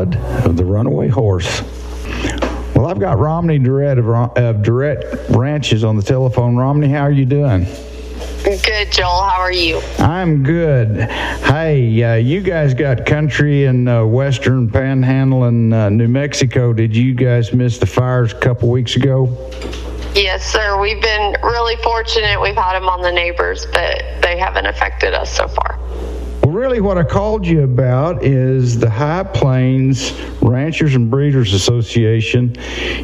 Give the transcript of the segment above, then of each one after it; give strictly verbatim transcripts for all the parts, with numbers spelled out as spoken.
ballad of the runaway horse. Well, I've got Romney Durrett of, of Durrett Ranches on the telephone. Romney, how are you doing? Good, Joel. How are you? I'm good. Hey, uh, you guys got country in uh, western panhandle in uh, New Mexico. Did you guys miss the fires a couple weeks ago? Yes, sir. We've been really fortunate. We've had them on the neighbors, but they haven't affected us so far. Well, really what I called you about is the High Plains Ranchers and Breeders Association.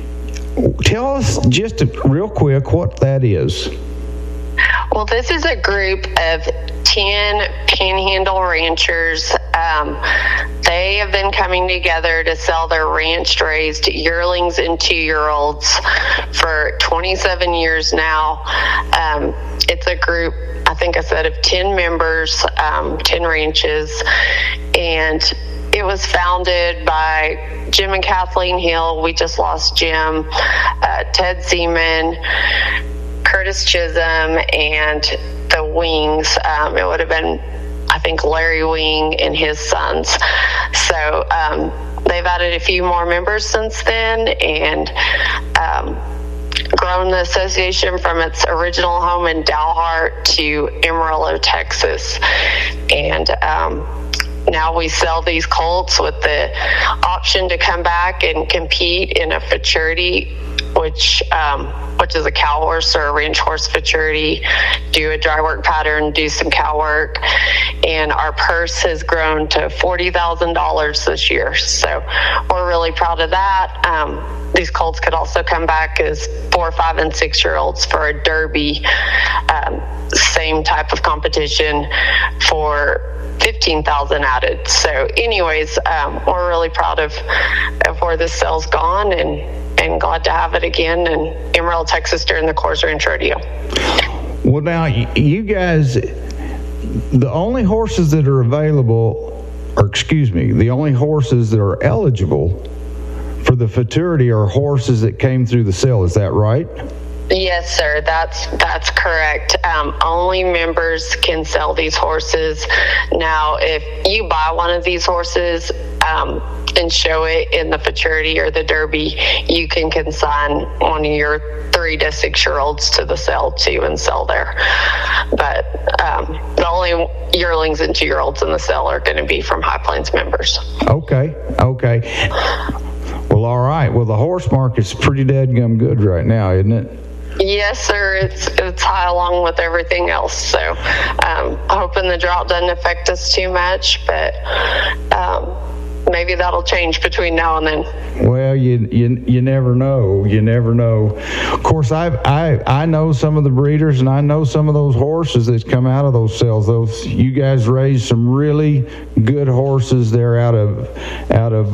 Tell us just real quick what that is. Well, this is a group of ten panhandle ranchers. Um, they have been coming together to sell their ranch-raised yearlings and two-year-olds for twenty-seven years now. Um, it's a group, I think I said, of ten members, um, ten ranches, and it was founded by Jim and Kathleen Hill. We just lost Jim, uh, Ted Seaman, Curtis Chisholm, and the Wings. Um, it would have been, I think, Larry Wing and his sons. So um, they've added a few more members since then, and um, grown the association from its original home in Dalhart to Amarillo, Texas. And um, now we sell these colts with the option to come back and compete in a futurity, which um, which is a cow horse or a ranch horse futurity, do a dry work pattern, do some cow work. And our purse has grown to forty thousand dollars this year. So we're really proud of that. Um, these colts could also come back as four, five, and six-year-olds for a derby, um, same type of competition for fifteen thousand added. So anyways, um, we're really proud of, of where this sale's gone, and, and glad to have it again in Amarillo, Texas during the Coors Ranch Rodeo. Well, now, you guys, the only horses that are available, or excuse me, the only horses that are eligible for the futurity are horses that came through the sale. Is that right? Yes, sir. That's that's correct. Um, only members can sell these horses. Now, if you buy one of these horses um, and show it in the futurity or the derby, you can consign one of your three to six-year-olds to the sale too and sell there. But um, the only yearlings and two-year-olds in the sale are going to be from High Plains members. Okay. Okay. Well, all right. Well, the horse market's pretty dadgum good right now, isn't it? Yes, sir. It's it's high along with everything else. So um, hoping the drought doesn't affect us too much, but um, maybe that'll change between now and then. Well, you you you never know. You never know. Of course, I I I know some of the breeders, and I know some of those horses that come out of those sales. Those you guys raised some really good horses there out of out of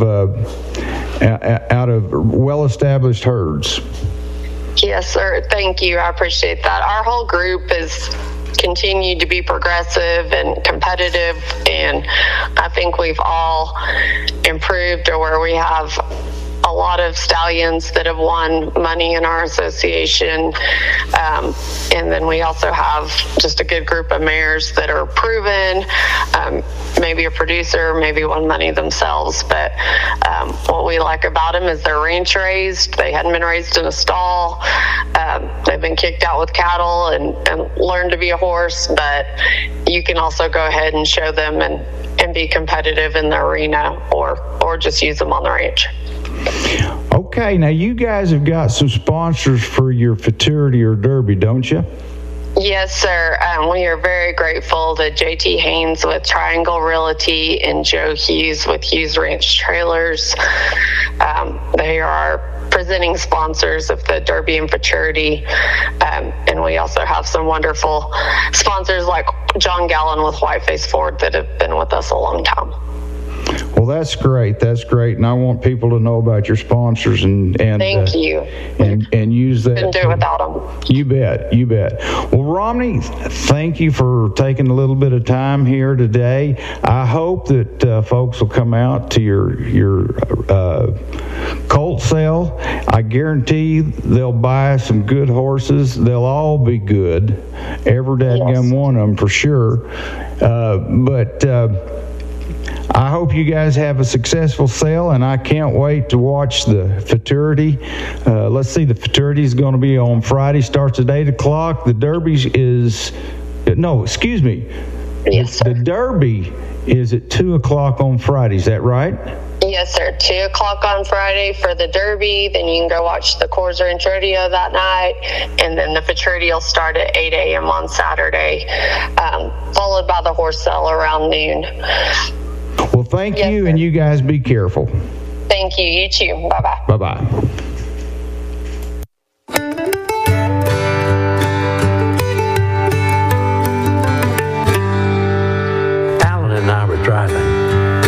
uh, out of well-established herds. Yes, sir. Thank you. I appreciate that. Our whole group has continued to be progressive and competitive, and I think we've all improved to where we have a lot of stallions that have won money in our association. Um, and then we also have just a good group of mares that are proven, um, maybe a producer, maybe won money themselves. But um, what we like about them is they're ranch raised. They hadn't been raised in a stall. Um, they've been kicked out with cattle and, and learned to be a horse. But you can also go ahead and show them and, and be competitive in the arena, or, or just use them on the ranch. Okay, now you guys have got some sponsors for your futurity or derby, don't you? Yes, sir. Um, we are very grateful to J T Haynes with Triangle Realty and Joe Hughes with Hughes Ranch Trailers. Um, they are our presenting sponsors of the Derby and Futurity. Um, and we also have some wonderful sponsors like John Gallen with Whiteface Ford that have been with us a long time. Well, that's great. That's great. And I want people to know about your sponsors and and Thank uh, you. And and use that. Couldn't do it without them. You bet. You bet. Well, Romney, thank you for taking a little bit of time here today. I hope that uh, folks will come out to your your uh, colt sale. I guarantee they'll buy some good horses. They'll all be good. Every dadgum Yes. one of them for sure. Uh, but. Uh, I hope you guys have a successful sale, and I can't wait to watch the futurity. Uh, let's see, the futurity is going to be on Friday, starts at eight o'clock. The Derby is, no, excuse me. Yes, sir. The Derby is at two o'clock on Friday. Is that right? Yes, sir. two o'clock on Friday for the Derby. Then you can go watch the Coors Ranch Rodeo that night. And then the futurity will start at eight a.m. on Saturday, um, followed by the horse sale around noon. Well, thank yes, you, sir. And you guys be careful. Thank you. You too. Bye-bye. Bye-bye.